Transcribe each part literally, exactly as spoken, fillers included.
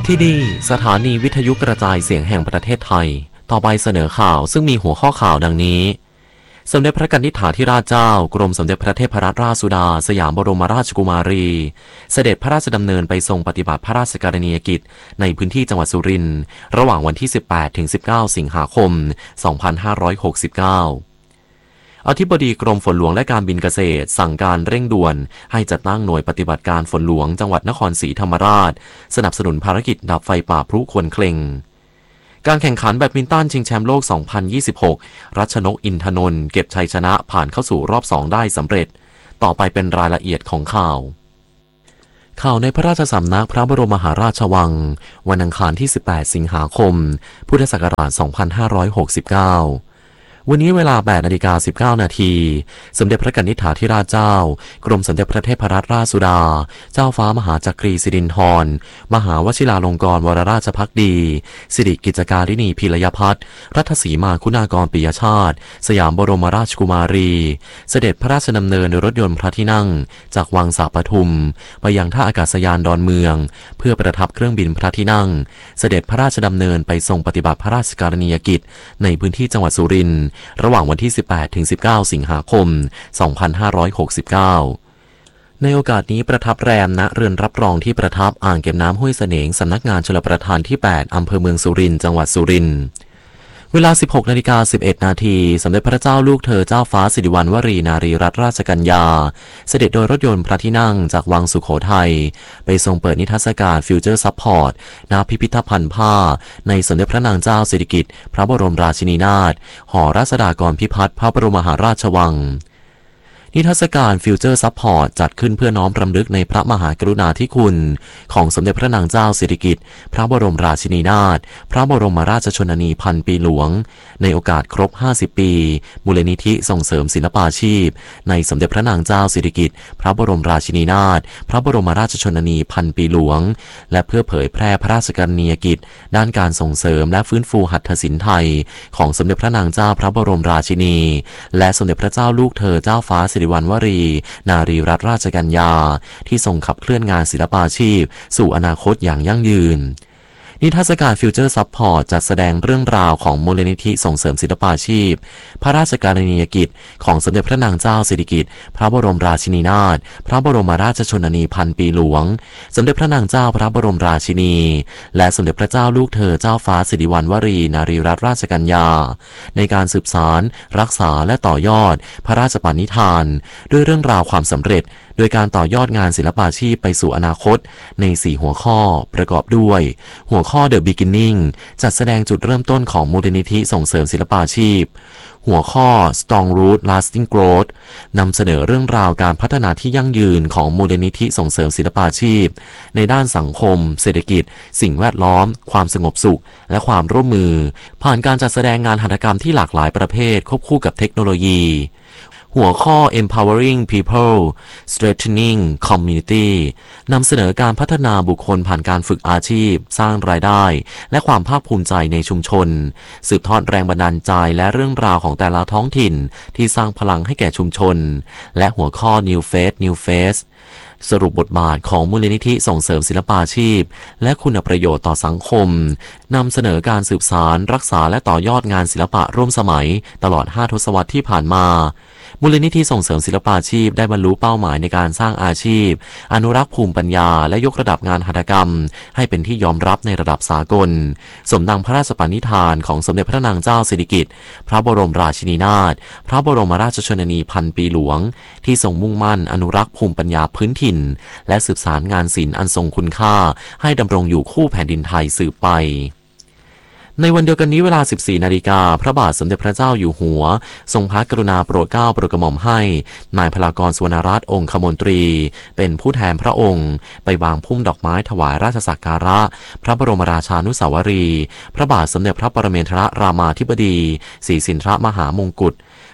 ที่นี่สถานีวิทยุกระจายเสียงแห่งประเทศไทยต่อไปเสนอข่าวซึ่งมีหัวข้อข่าวดังนี้สมเด็จพระกนิษฐาธิราชเจ้ากรมสมเด็จพระเทพรัตนราชสุดาสยามบรมราชกุมารีเสด็จพระราชดำเนินไปทรงปฏิบัติพระราชกรณียกิจในพื้นที่จังหวัดสุรินทร์ระหว่างวันที่สิบแปดถึงสิบเก้าสิงหาคมสองพันห้าร้อยหกสิบเก้าอธิบดีกรมฝนหลวงและการบินเกษตรสั่งการเร่งด่วนให้จัดตั้งหน่วยปฏิบัติการฝนหลวงจังหวัดนครศรีธรรมราชสนับสนุนภารกิจดับไฟป่าพลุควนเคลงการแข่งขันแบดมินตันชิงแชมป์โลก สองพันยี่สิบหก รัชนกอินทนนท์เก็บชัยชนะผ่านเข้าสู่รอบสองได้สำเร็จต่อไปเป็นรายละเอียดของข่าวข่าวในพระราชสำนักพระบรมมหาราชวังวันอังคารที่สิบแปดสิงหาคมพุทธศักราชสองพันห้าร้อยหกสิบเก้าวันนี้เวลา แปดนาฬิกาสิบเก้านาทีสมเด็จพระกนิษฐาธิราชเจ้ากรมสมเด็จพระเทพรัตนราชสุดาเจ้าฟ้ามหาจักรีสิรินธรมหาวชิราลงกรณวรราชภักดีสิริกิจการินีพีรยพัฒน์รัตสีมาคุณากรปิยชาติสยามบรมราชกุมารีเสด็จพระราชดำเนินโดยรถยนต์พระที่นั่งจากวังสาปทุมไปยังท่าอากาศยานดอนเมืองเพื่อประทับเครื่องบินพระที่นั่งเสด็จพระราชดำเนินไปทรงปฏิบัติพระราชกรณียกิจในพื้นที่จังหวัดสุรินทร์ระหว่างวันที่ สิบแปดถึงสิบเก้า สิงหาคม สองพันห้าร้อยหกสิบเก้า ในโอกาสนี้ประทับแรมณเรือนรับรองที่ประทับอ่างเก็บน้ำห้วยเสนงสำนักงานชลประทานที่ แปด อำเภอเมืองสุรินทร์จังหวัดสุรินทร์เวลา สิบหกนาฬิกาสิบเอ็ดนาทีสมเด็จพระเจ้าลูกเธอเจ้าฟ้าสิริวัณวรีนารีรัตนราชกัญญาเสด็จโดยรถยนต์พระที่นั่งจากวังสุโขทัยไปทรงเปิดนิทรรศการฟิวเจอร์ซัพพอร์ตณพิพิธภัณฑ์ผ้าในสมเด็จพระนางเจ้าสิริกิติ์พระบรมราชินีนาถหอราษฎากรพิพัฒน์พระบรมมหาราชวังนิทรรศการฟิวเจอร์ซัพพอร์ตจัดขึ้นเพื่อน้อมรำลึกในพระมหากรุณาธิคุณของสมเด็จพระนางเจ้าสิริกิติ์พระบรมราชินีนาถพระบรมราชชนนีพันปีหลวงในโอกาสครบห้าสิบปีมูลนิธิส่งเสริมศิลปาชีพในสมเด็จพระนางเจ้าสิริกิติ์พระบรมราชินีนาถพระบรมราชชนนีพันปีหลวงและเพื่อเผยแพร่พระราชกรณียกิจด้านการส่งเสริมและฟื้นฟูหัตถศิลป์ไทยของสมเด็จพระนางเจ้าพระบรมราชินีและสมเด็จพระเจ้าลูกเธอเจ้าฟ้าสิริวัณวรีนารีรัตนราชกัญญาที่ทรงขับเคลื่อนงานศิลปาชีพสู่อนาคตอย่างยั่งยืนนิทรรศการฟิวเจอร์ซัพพอร์ตจัดแสดงเรื่องราวของมูลนิธิส่งเสริมศิลปาชีพพระราชกรณียกิจของสมเด็จพระนางเจ้าสิริกิติ์พระบรมราชินีนาถพระบรมราชชนนีพันปีหลวงสมเด็จพระนางเจ้าพระบรมราชินีและสมเด็จพระเจ้าลูกเธอเจ้าฟ้าสิริวัณวรีนารีรัตนราชกัญญาในการสืบสานรักษาและต่อยอดพระราชปณิธานด้วยเรื่องราวความสำเร็จโดยการต่อยอดงานศิลปาชีพไปสู่อนาคตในสี่หัวข้อประกอบด้วยหัวข้อ The Beginning จัดแสดงจุดเริ่มต้นของมูลนิธิส่งเสริมศิลปาชีพหัวข้อ Strong Root Lasting Growth นำเสนอเรื่องราวการพัฒนาที่ยั่งยืนของมูลนิธิส่งเสริมศิลปาชีพในด้านสังคมเศรษฐกิจสิ่งแวดล้อมความสงบสุขและความร่วมมือผ่านการจัดแสดงงานหัตถกรรมที่หลากหลายประเภทควบคู่กับเทคโนโลยีหัวข้อ Empowering People Strengthening Community นำเสนอการพัฒนาบุคคลผ่านการฝึกอาชีพสร้างรายได้และความภาคภูมิใจในชุมชนสืบทอดแรงบันดาลใจและเรื่องราวของแต่ละท้องถิ่นที่สร้างพลังให้แก่ชุมชนและหัวข้อ New Face New Face สรุปบทบาทของมูลนิธิส่งเสริมศิลปาชีพและคุณประโยชน์ต่อสังคมนำเสนอการสืบสานรักษาและต่อยอดงานศิลปะร่วมสมัยตลอดห้าทศวรรษที่ผ่านมามูลนิธิส่งเสริมศิลปาชีพได้บรรลุเป้าหมายในการสร้างอาชีพอนุรักษ์ภูมิปัญญาและยกระดับงานหัตถกรรมให้เป็นที่ยอมรับในระดับสากลสมดังพระราชปณิธานของสมเด็จพระนางเจ้าสิริกิติ์พระบรมราชินีนาถพระบรมราชชนนีพันปีหลวงที่ทรงมุ่งมั่นอนุรักษ์ภูมิปัญญาพื้นถิ่นและสืบสานงานศิลป์อันทรงคุณค่าให้ดำรงอยู่คู่แผ่นดินไทยสืบไปในวันเดียวกันนี้เวลา สิบสี่นาฬิกาพระบาทสมเด็จพระเจ้าอยู่หัวทรงพระกรุณาโปรดเกล้าโปรดกระหม่อมให้นายพลากร สุวรรณรัตน์องคมนตรีเป็นผู้แทนพระองค์ไปวางพุ่มดอกไม้ถวายราชสักการะพระบรมราชานุสาวรีย์พระบาทสมเด็จพระปรเมนทรรามาธิบดีศรีสินทรมหามงกุฎ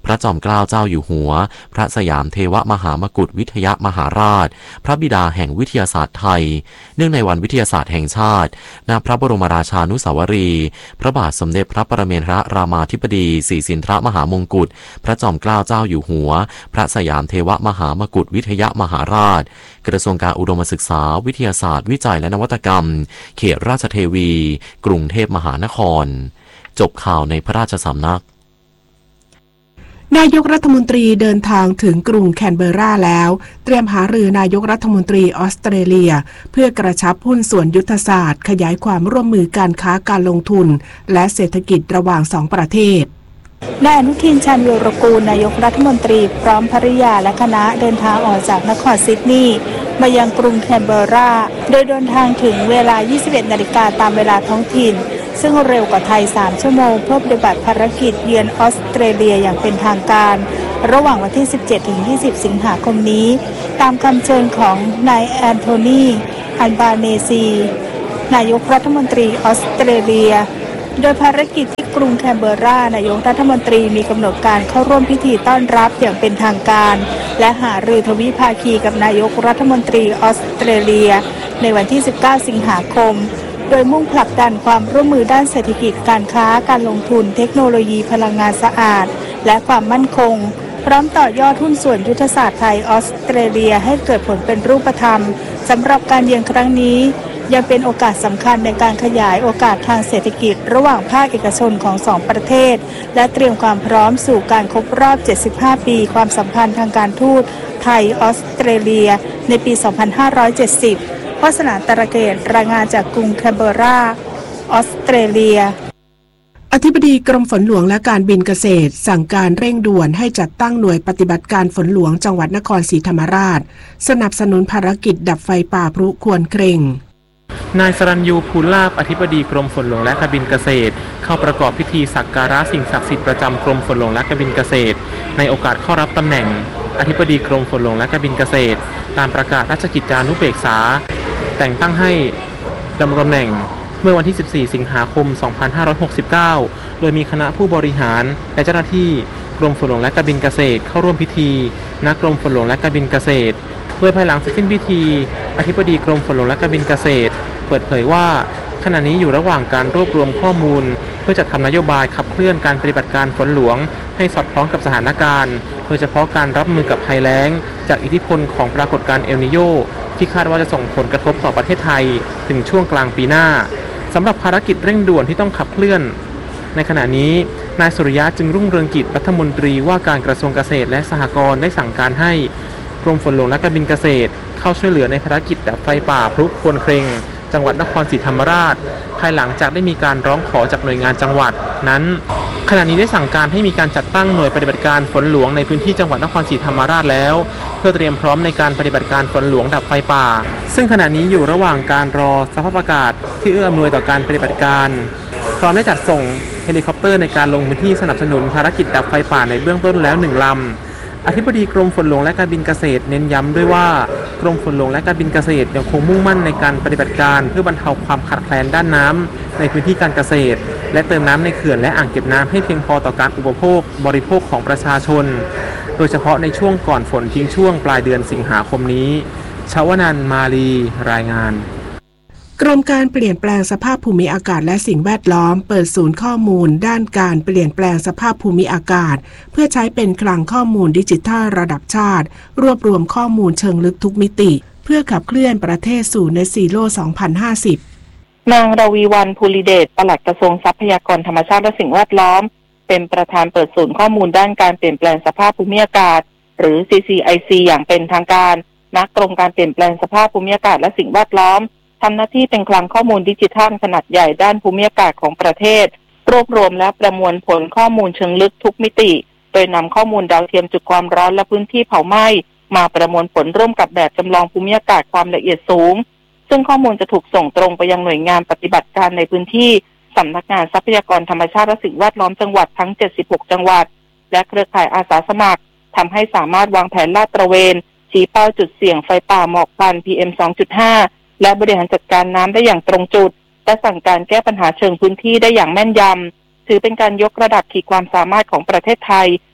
พระจอมเกล้าเจ้าอยู่หัวพระสยามเทวมหามกุฏวิทยมหาราชพระบิดาแห่งวิทยาศาสตร์ไทยเนื่องในวันวิทยาศาสตร์แห่งชาติณพระบรมราชานุสาวรีย์พระบาทสมเด็จพระปรเมนทรรามาธิบดีศรีสินทรมหามงกุฎพระจอมเกล้าเจ้าอยู่หัวพระสยามเทวมหามกุฏวิทยมหาราชกระทรวงการอุดมศึกษาวิทยาศาสตร์วิจัยและนวัตกรรมเขตราชเทวีกรุงเทพมหานครจบข่าวในพระราชสำนักนายกรัฐมนตรีเดินทางถึงกรุงแคนเบอร์ราแล้วเตรียมหารือนายกรัฐมนตรีออสเตรเลียเพื่อกระชับหุ้นส่วนยุทธศาสตร์ขยายความร่วมมือการค้าการลงทุนและเศรษฐกิจระหว่างสองประเทศนายอนุทินชาญวีรกูลนายกรัฐมนตรีพร้อมภริยาและคณะเดินทางออกจากนครซิดนีย์มายังกรุงแคนเบอร์ราโดยเดินทางถึงเวลา ยี่สิบเอ็ดนาฬิกา ตามเวลาท้องถิ่นซึ่งเร็วกว่าไทยสามชั่วโมงเพื่อปฏิบัติภารกิจเยือนออสเตรเลียอย่างเป็นทางการระหว่างวันที่ สิบเจ็ดถึงยี่สิบ สิงหาคมนี้ตามคำเชิญของนายแอนโทนีอัลบาเนซีนายกรัฐมนตรีออสเตรเลียโดยภารกิจที่กรุงแคนเบอร์รานายกรัฐมนตรีมีกำหนดการเข้าร่วมพิธีต้อนรับอย่างเป็นทางการและหารือทวิภาคีกับนายกรัฐมนตรีออสเตรเลียในวันที่ สิบเก้า สิงหาคมโดยมุ่งผลักดันความร่วมมือด้านเศรษฐกิจการค้าการลงทุนเทคโนโลยีพลังงานสะอาดและความมั่นคงพร้อมต่อยอดหุ้นส่วนยุทธศาสตร์ไทยออสเตรเลียให้เกิดผลเป็นรูปธรรมสำหรับการเยือนครั้งนี้ยังเป็นโอกาสสำคัญในการขยายโอกาสทางเศรษฐกิจระหว่างภาคเอกชนของสองประเทศและเตรียมความพร้อมสู่การครบรอบเจ็ดสิบห้าปีความสัมพันธ์ทางการทูตไทยออสเตรเลียในปีสองพันห้าร้อยเจ็ดสิบวาสนาตระเกตรายงานจากกรุงแคนเบอร์ราออสเตรเลียอธิบดีกรมฝนหลวงและการบินเกษตรสั่งการเร่งด่วนให้จัดตั้งหน่วยปฏิบัติการฝนหลวงจังหวัดนครศรีธรรมราชสนับสนุนภารกิจดับไฟป่าพลุควรเคร่งนายสรัญยูภูลาภอธิบดีกรมฝนหลวงและการบินเกษตรเข้าประกอบพิธีสักการะสิ่งศักดิ์สิทธิ์ประจำกรมฝนหลวงและการบินเกษตรในโอกาสเข้ารับตำแหน่งอธิบดีกรมฝนหลวงและการบินเกษตรตามประกาศราชกิจจานุเบกษาแต่งตั้งให้ดำรงตำแหน่งเมื่อวันที่ สิบสี่ สิงหาคม สองพันห้าร้อยหกสิบเก้า โดยมีคณะผู้บริหารและเจ้าหน้าที่กรมฝนหลวงและการบินเกษตรเข้าร่วมพิธีณกรมฝนหลวงและการบินเกษตรโดยภายหลังเสร็จสิ้นพิธีอธิบดีกรมฝนหลวงและการบินเกษตรเปิดเผยว่าขณะนี้อยู่ระหว่างการรวบรวมข้อมูลเพื่อจัดทำนโยบายขับเคลื่อนการปฏิบัติการฝนหลวงให้สอดคล้องกับสถานการณ์โดยเฉพาะการรับมือกับภัยแล้งจากอิทธิพลของปรากฏการณ์เอลนิโญที่คาดว่าจะส่งผลกระทบต่อประเทศไทยถึงช่วงกลางปีหน้าสำหรับภารกิจเร่งด่วนที่ต้องขับเคลื่อนในขณะนี้นายสุริยะจึงรุ่งเรืองกิจรัฐมนตรีว่าการกระทรวงเกษตรและสหกรณ์ได้สั่งการให้กรมฝนหลวงและการบินเกษตรเข้าช่วยเหลือในภารกิจดับไฟป่าพลุควรเคร่งจังหวัดนครศรีธรรมราชภายหลังจากได้มีการร้องขอจากหน่วยงานจังหวัดนั้นขณะนี้ได้สั่งการให้มีการจัดตั้งหน่วยปฏิบัติการฝนหลวงในพื้นที่จังหวัดนครศรีธรรมราชแล้วเพื่อเตรียมพร้อมในการปฏิบัติการฝนหลวงดับไฟป่าซึ่งขณะนี้อยู่ระหว่างการรอสภาพอากาศที่เอื้ออำนวยต่อการปฏิบัติการพร้อมได้จัดส่งเฮลิคอปเตอร์ในการลงพื้นที่สนับสนุนภารกิจดับไฟป่าในเบื้องต้นแล้วหนึ่งลำอธิบดีกรมฝนหลวงและการบินเกษตรเน้นย้ำด้วยว่ากรมฝนหลวงและการบินเกษตรยังคงมุ่งมั่นในการปฏิบัติการเพื่อบรรเทาความขาดแคลนด้านน้ำในพื้นที่การเกษตรและเติมน้ำในเขื่อนและอ่างเก็บน้ำให้เพียงพอต่อการอุปโภคบริโภคของประชาชนโดยเฉพาะในช่วงก่อนฝนทิ้งช่วงปลายเดือนสิงหาคมนี้ชวนันท์มาลีรายงานกรมการเปลี่ยนแปลงสภาพภูมิอากาศและสิ่งแวดล้อมเปิดศูนย์ข้อมูลด้านการเปลี่ยนแปลงสภาพภูมิอากาศเพื่อใช้เป็นคลังข้อมูลดิจิทัลระดับชาติรวบรวมข้อมูลเชิงลึกทุกมิติเพื่อขับเคลื่อนประเทศสู่ Net Zero สองพันห้าสิบนางรวีวรรณ ภูริเดช ปลัดกระทรวงทรัพยากรธรรมชาติและสิ่งแวดล้อมเป็นประธานเปิดศูนย์ข้อมูลด้านการเปลี่ยนแปลงสภาพภูมิอากาศหรือ ซี ซี ไอ ซี อย่างเป็นทางการณกรมการเปลี่ยนแปลงสภาพภูมิอากาศและสิ่งแวดล้อมทำหน้าที่เป็นคลังข้อมูลดิจิทัลขนาดใหญ่ด้านภูมิอากาศของประเทศรวบรวมและประมวลผลข้อมูลเชิงลึกทุกมิติโดยนำข้อมูลดาวเทียมจุดความร้อนและพื้นที่เผาไหม้มาประมวลผลร่วมกับแบบจำลองภูมิอากาศความละเอียดสูงซึ่งข้อมูลจะถูกส่งตรงไปยังหน่วยงานปฏิบัติการในพื้นที่สำนักงานทรัพยากรธรรมชาติและสิ่งแวดล้อมจังหวัดทั้งเจ็ดสิบหกจังหวัดและเครือข่ายอาสาสมัครทำให้สามารถวางแผนลาดตระเวนชี้เป้าจุดเสี่ยงไฟป่าหมอกควัน พี เอ็ม สองจุดห้าและบริหารจัดการน้ำได้อย่างตรงจุดและสั่งการแก้ปัญหาเชิงพื้นที่ได้อย่างแม่นยำถือเป็นการยกระดับขีดความสามารถของประเทศไทย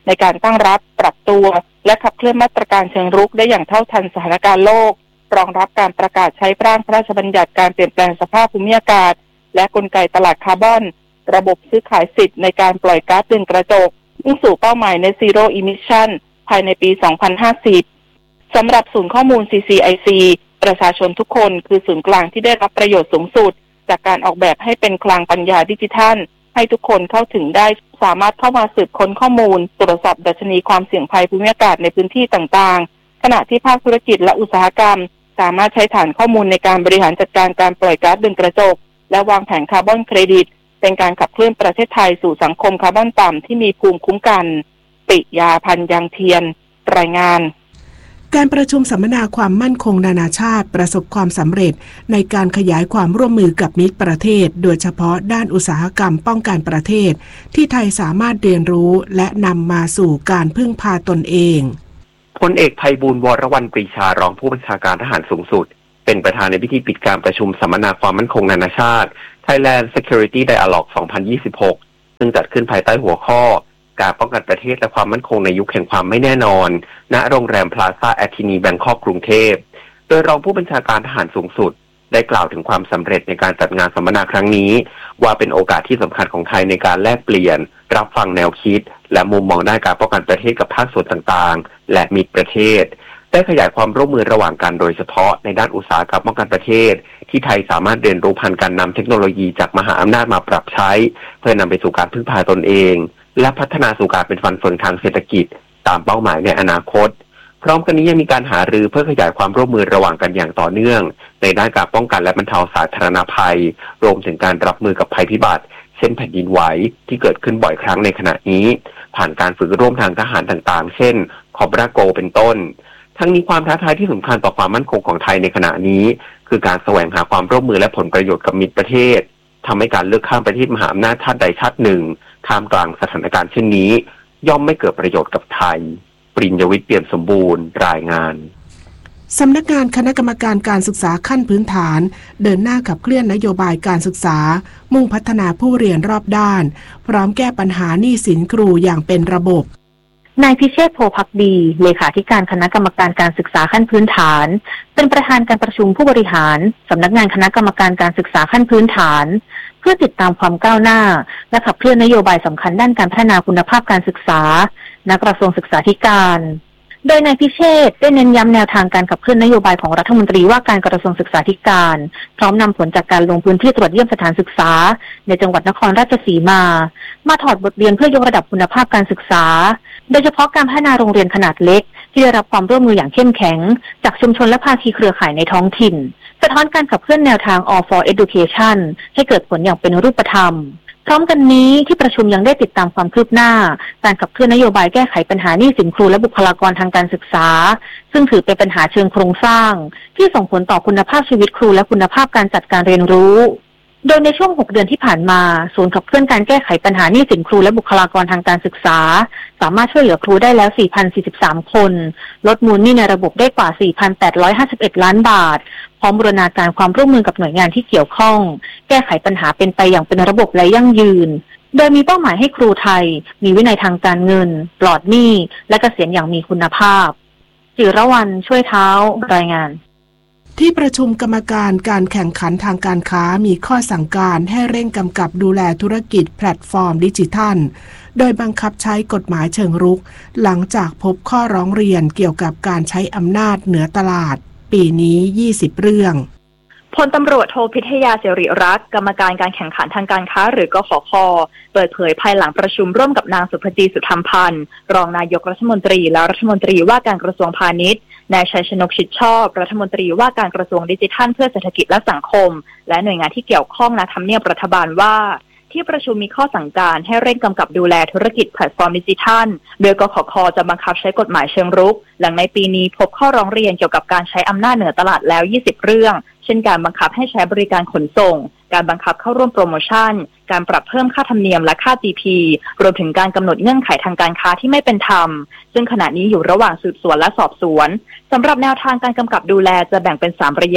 ในการตั้งรับปรับตัวและขับเคลื่อนมาตรการเชิงรุกได้อย่างเท่าทันสถานการณ์โลกรองรับการประกาศใช้ร่างพระราชบัญญัติการเปลี่ยนแปลงสภาพภูมิอากาศและกลไกตลาดคาร์บอนระบบซื้อขายสิทธิ์ในการปล่อยก๊าซเรือนกระจกมุ่งสู่เป้าหมาย Net Zero Emission ภายในปี สองพันห้าสิบ สำหรับศูนย์ข้อมูล ซี ซี ไอ ซี ประชาชนทุกคนคือศูนย์กลางที่ได้รับประโยชน์สูงสุดจากการออกแบบให้เป็นคลังปัญญาดิจิทัลให้ทุกคนเข้าถึงได้สามารถเข้ามาสืบค้นข้อมูลตรวจสอบดัชนีความเสี่ยงภัยภูมิอากาศในพื้นที่ต่างๆขณะที่ภาคธุรกิจและอุตสาหกรรมสามารถใช้ฐานข้อมูลในการบริหารจัดการการปล่อยก๊าซเรือนกระจกและวางแผนคาร์บอนเครดิตเป็นการขับเคลื่อนประเทศไทยสู่สังคมคาร์บอนต่ำที่มีภูมิคุ้มกันปิยาพันธ์ยังเทียนรายงานการประชุมสัมมนาความมั่นคงนานาชาติประสบความสำเร็จในการขยายความร่วมมือกับมิตรประเทศโดยเฉพาะด้านอุตสาหกรรมป้องกันประเทศที่ไทยสามารถเรียนรู้และนำมาสู่การพึ่งพาตนเองพลเอกไพบูลย์ วรวรรณ ปรีชารองผู้บัญชาการทหารสูงสุดเป็นประธานในพิธีปิดการประชุมสัมมนาความมั่นคงนานาชาติ Thailand Security Dialogue สองพันยี่สิบหกซึ่งจัดขึ้นภายใต้หัวข้อการป้องกันประเทศและความมั่นคงในยุคแห่งความไม่แน่นอนณโรงแรมพลาซ่าแอทินีแบงคอกกรุงเทพโดยรองผู้บัญชาการทหารสูงสุดได้กล่าวถึงความสำเร็จในการจัดงานสัมมนาครั้งนี้ว่าเป็นโอกาสที่สำคัญของไทยในการแลกเปลี่ยนรับฟังแนวคิดและมุมมองด้านการป้องกันประเทศกับภาคส่วนต่างๆและมิตรประเทศได้ขยายความร่วมมือระหว่างกันโดยเฉพาะในด้านอุตสาหกรรมป้องกันประเทศที่ไทยสามารถเรียนรู้ผ่านการนำเทคโนโลยีจากมหาอำนาจมาปรับใช้เพื่อนำไปสู่การพึ่งพาตนเองและพัฒนาสู่การเป็นฟันเฟืองทางเศรษฐกิจตามเป้าหมายในอนาคตพร้อมกันนี้ยังมีการหารือเพื่อขยายความร่วมมือระหว่างกันอย่างต่อเนื่องในด้านการป้องกันและบรรเทาสาธารณภัยรวมถึงการรับมือกับภัยพิบัติเช่นแผ่นดินไหวที่เกิดขึ้นบ่อยครั้งในขณะนี้ผ่านการฝึกร่วมทางทหารต่างๆเช่นคอบราโกเป็นต้นทั้งนี้ความท้าทายที่สำคัญต่อความมั่นคงของไทยในขณะนี้คือการแสวงหาความร่วมมือและผลประโยชน์กับมิตรประเทศทำให้การเลือกข้ามประเทศมหาอำนาจชาติใดชาติหนึ่งท่ามกลางสถานการณ์เช่นนี้ย่อมไม่เกิดประโยชน์กับไทยปริญญวิทย์เปี่ยมสมบูรณ์รายงานสำนักงานคณะกรรมการการศึกษาขั้นพื้นฐานเดินหน้าขับเคลื่อนนโยบายการศึกษามุ่งพัฒนาผู้เรียนรอบด้านพร้อมแก้ปัญหาหนี้สินครูอย่างเป็นระบบนายพิเชษฐ์ โพภักดีเลขาธิการคณะกรรมการการศึกษาขั้นพื้นฐานเป็นประธานการประชุมผู้บริหารสำนักงานคณะกรรมการการศึกษาขั้นพื้นฐานเพื่อติดตามความก้าวหน้าและขับเคลื่อนนโยบายสำคัญด้านการพัฒนาคุณภาพการศึกษาณกระทรวงศึกษาธิการโดยนายพิเชษฐ์ได้เน้นย้ำแนวทางการขับเคลื่อนนโยบายของรัฐมนตรีว่าการกระทรวงศึกษาธิการพร้อมนำผลจากการลงพื้นที่ตรวจเยี่ยมสถานศึกษาในจังหวัดนครราชสีมามาถอดบทเรียนเพื่อยกระดับคุณภาพการศึกษาโดยเฉพาะการพัฒนาโรงเรียนขนาดเล็กที่ได้รับความร่วมมืออย่างเข้มแข็งจากชุมชนและภาคีเครือข่ายในท้องถิ่นสะท้อนการขับเคลื่อนแนวทาง All for Education ให้เกิดผลอย่างเป็นรูปธรรมพร้อมกันนี้ที่ประชุมยังได้ติดตามความคืบหน้าการขับเคลื่อนนโยบายแก้ไขปัญหาหนี้สินครูและบุคลากรทางการศึกษาซึ่งถือเป็นปัญหาเชิงโครงสร้างที่ส่งผลต่อคุณภาพชีวิตครูและคุณภาพการจัดการเรียนรู้โดยในช่วงหกเดือนที่ผ่านมาศูนย์ขับเคลื่อนการแก้ไขปัญหาหนี้สินครูและบุคลากรทางการศึกษาสามารถช่วยเหลือครูได้แล้ว สี่พันสี่สิบสาม คนลดมูลหนี้ในระบบได้กว่า สี่พันแปดร้อยห้าสิบเอ็ด ล้านบาทพร้อมบูรณาการความร่วมมือกับหน่วยงานที่เกี่ยวข้องแก้ไขปัญหาเป็นไปอย่างเป็นระบบและยั่งยืนโดยมีเป้าหมายให้ครูไทยมีวินัยทางการเงินปลอดหนี้และเกษียณอย่างมีคุณภาพจิรวรรณช่วยเท้ารายงานที่ประชุมกรรมการการแข่งขันทางการค้ามีข้อสั่งการให้เร่งกำกับดูแลธุรกิจแพลตฟอร์มดิจิทัลโดยบังคับใช้กฎหมายเชิงรุกหลังจากพบข้อร้องเรียนเกี่ยวกับการใช้อำนาจเหนือตลาดปีนี้ยี่สิบเรื่องพลตำรวจโทพิทยาสิริรักษ์กรรมการการแข่งขันทางการค้าหรือกขค.เปิดเผยภายหลังประชุมร่วมกับนางสุภจีสุธรรมพันธ์รองนายกรัฐมนตรีและรัฐมนตรีว่าการกระทรวงพาณิชย์นายชัยชนกชิดชอบรัฐมนตรีว่าการกระทรวงดิจิทัลเพื่อเศรษฐกิจและสังคมและหน่วยงานที่เกี่ยวข้องณทำเนียบรัฐบาลว่าที่ประชุมมีข้อสั่งการให้เร่งกำกับดูแลธุรกิจแพลตฟอร์มดิจิทัลโดยกขค.จะบังคับใช้กฎหมายเชิงรุกหลังในปีนี้พบข้อร้องเรียนเกี่ยวกับการใช้อำนาจเหนือตลาดแล้วยี่สิบเรื่องเช่นการบังคับให้ใช้บริการขนส่งการบังคับเข้าร่วมโปรโมชั่นการปรับเพิ่มค่าธรรมเนียมและค่า จี พี รวมถึงการกำหนดเงื่อนไขทางการค้าที่ไม่เป็นธรรมซึ่งขณะนี้อยู่ระหว่างสืบสวนและสอบสวนสำหรับแนวทางการกำกับดูแลจะแบ่งเป็นสามระยะ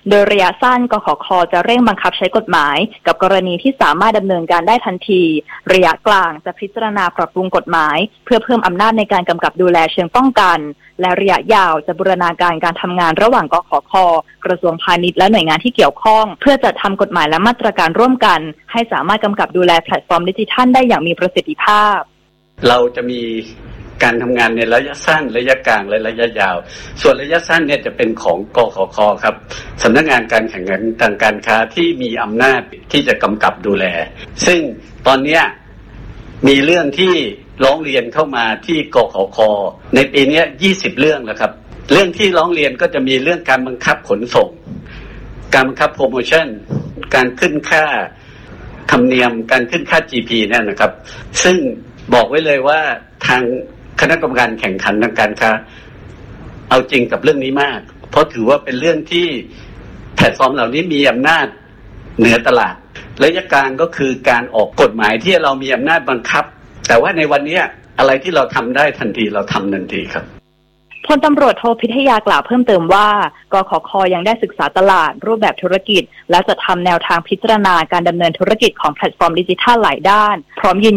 โดยระยะสั้นกขค.จะเร่งบังคับใช้กฎหมายกับกรณีที่สามารถดำเนินการได้ทันทีระยะกลางจะพิจารณาปรับปรุงกฎหมายเพื่อเพิ่มอำนาจในการกำกับดูแลเชิงป้องกันและระยะยาวจะบูรณาการการทำงานระหว่างกขค.กระทรวงพาณิชย์และหน่วยงานที่เกี่ยวข้องเพื่อจัดทำกฎหมายและมาตรการร่วมกันให้สามารถกำกับดูแลแพลตฟอร์มดิจิทัลได้อย่างมีประสิทธิภาพเราจะมีการทำงานในระยะสั้นระยะกลางและระยะยาวส่วนระยะสั้นเนี่ยจะเป็นของกขค.ครับสำนักงานการแข่งขันทางการค้าที่มีอำนาจที่จะกำกับดูแลซึ่งตอนนี้มีเรื่องที่ร้องเรียนเข้ามาที่กขค.ในปีนี้ยี่สิบเรื่องแล้วครับเรื่องที่ร้องเรียนก็จะมีเรื่องการบังคับขนส่งการบังคับโปรโมชั่นการขึ้นค่าธรรมเนียมการขึ้นค่า จี พี เนี่ยนะครับซึ่งบอกไว้เลยว่าทางคณะกรรมการแข่งขันทางการค้าเอาจริงกับเรื่องนี้มากเพราะถือว่าเป็นเรื่องที่แพลตฟอร์มเหล่านี้มีอำนาจเหนือตลาดระยะกลางก็คือการออกกฎหมายที่เรามีอำนาจบังคับแต่ว่าในวันนี้อะไรที่เราทำได้ทันทีเราทำทันทีครับพลตำรวจโทพิทยากล่าวเพิ่มเติมว่ากขค.ยังได้ศึกษาตลาดรูปแบบธุรกิจและจะทำแนวทางพิจารณาการดำเนินธุรกิจของแพลตฟอร์มดิจิทัลหลายด้านพร้อมยืน